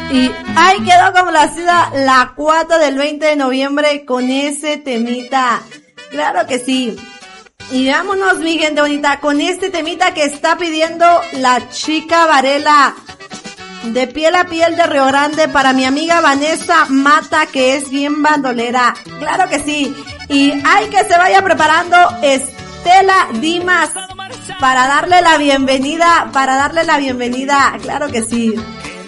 Y ahí quedó complacida la 4 del 20 de noviembre con ese temita. Claro que sí. Y vámonos, mi gente bonita, con este temita que está pidiendo la chica Varela. De piel a piel de Río Grande para mi amiga Vanessa Mata, que es bien bandolera. Claro que sí. Y hay que se vaya preparando Estela Dimas para darle la bienvenida, claro que sí.